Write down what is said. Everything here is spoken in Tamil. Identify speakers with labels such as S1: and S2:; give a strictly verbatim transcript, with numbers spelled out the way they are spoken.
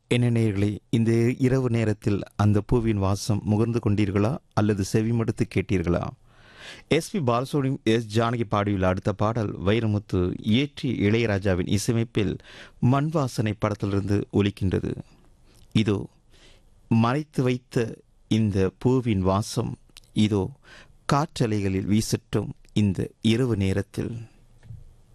S1: என்ன நேயர்களே, இந்த இரவு நேரத்தில் அந்த பூவின் வாசம் முகர்ந்து கொண்டீர்களா அல்லது செவிமடுத்து கேட்டீர்களா? S B Balasubramaniam, S Janaki பாடியுள்ள அடுத்த பாடல் வைரமுத்து இயற்றி இளையராஜாவின் இசையமைப்பில் மண் வாசனை படத்திலிருந்து ஒலிக்கின்றது. இதோ மறைத்து வைத்த இந்த பூவின் வாசம் இதோ காற்றலைகளில் வீசட்டும் இந்த இரவு நேரத்தில்.